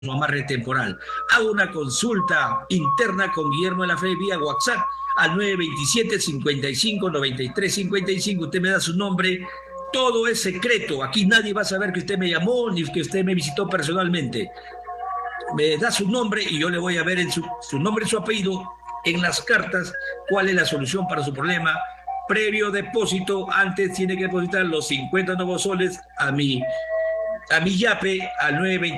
o amarre temporal. Hago una consulta interna con Guillermo de la Fe vía WhatsApp al 927-55-93-55. Usted me da su nombre. Todo es secreto. Aquí nadie va a saber que usted me llamó ni que usted me visitó personalmente. Me da su nombre y yo le voy a ver en su nombre y su apellido en las cartas cuál es la solución para su problema. Previo depósito, antes tiene que depositar los 50 nuevos soles a mi yape al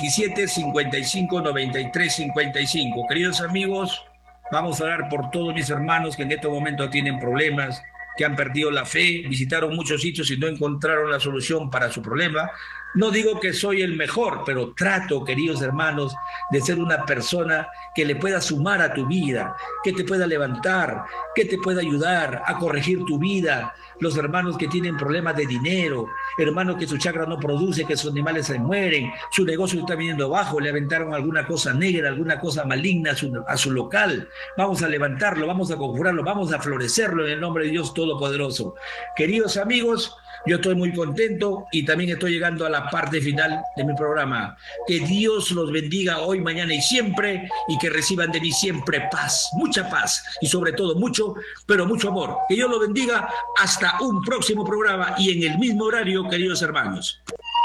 927-55-93-55. Queridos amigos, vamos a orar por todos mis hermanos que en este momento tienen problemas, que han perdido la fe, visitaron muchos sitios y no encontraron la solución para su problema. No digo que soy el mejor, pero trato, queridos hermanos, de ser una persona que le pueda sumar a tu vida, que te pueda levantar, que te pueda ayudar a corregir tu vida. Los hermanos que tienen problemas de dinero, hermanos que su chakra no produce, que sus animales se mueren, su negocio está viniendo abajo, le aventaron alguna cosa negra, alguna cosa maligna a su local. Vamos a levantarlo, vamos a conjurarlo, vamos a florecerlo en el nombre de Dios Todopoderoso. Queridos amigos, yo estoy muy contento y también estoy llegando a la parte final de mi programa. Que Dios los bendiga hoy, mañana y siempre, y que reciban de mí siempre paz, mucha paz y sobre todo mucho, pero mucho amor. Que Dios los bendiga hasta un próximo programa y en el mismo horario, queridos hermanos.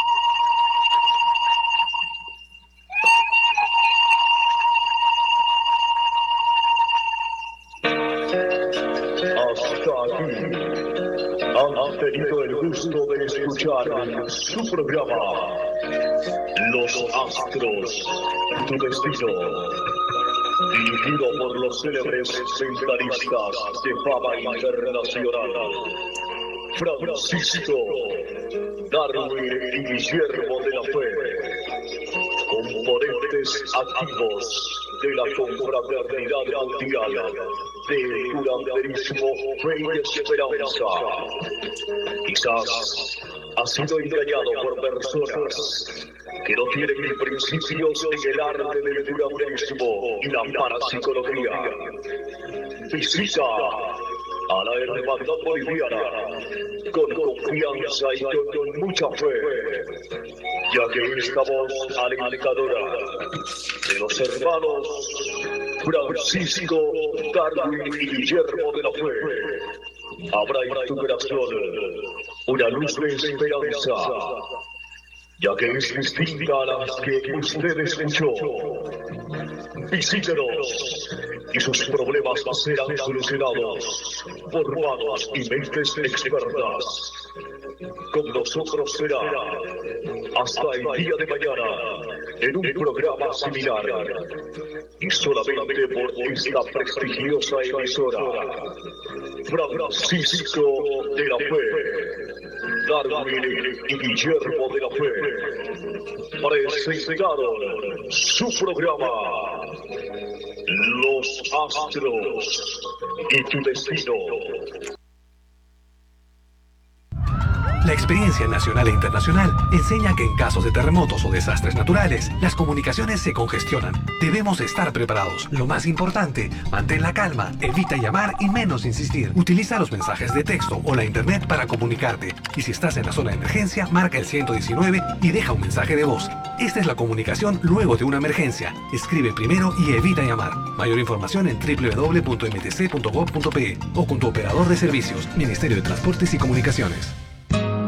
Hasta aquí han tenido el gusto de escuchar su programa Los Astros, tu destino, dirigido por los célebres comentaristas de fama internacional, Francisco, Darwin y Guillermo de la Fe, componentes activos de la confraternidad mundial del curanderismo, fe y esperanza. Quizás ha sido engañado por personas que no tienen ni principios en el arte del curanderismo y la parapsicología. Visita a la hermandad boliviana con confianza y con mucha fe, ya que esta voz alentadora de los hermanos Francisco, Darwin y Guillermo de la Fe habrá en tu corazón una luz de esperanza, ya que es distinta a las que usted escuchó. Visítenos y sus problemas serán solucionados por manos y mentes expertas. Con nosotros será hasta el día de mañana en un programa similar y solamente por esta prestigiosa emisora. Francisco de la Fe, Darwin y Guillermo de la Fe presentaron su programa Los Astros y tu destino. La experiencia nacional e internacional enseña que en casos de terremotos o desastres naturales, las comunicaciones se congestionan. Debemos estar preparados. Lo más importante, mantén la calma, evita llamar y menos insistir. Utiliza los mensajes de texto o la internet para comunicarte. Y si estás en la zona de emergencia, marca el 119 y deja un mensaje de voz. Esta es la comunicación luego de una emergencia. Escribe primero y evita llamar. Mayor información en www.mtc.gov.pe o con tu operador de servicios, Ministerio de Transportes y Comunicaciones.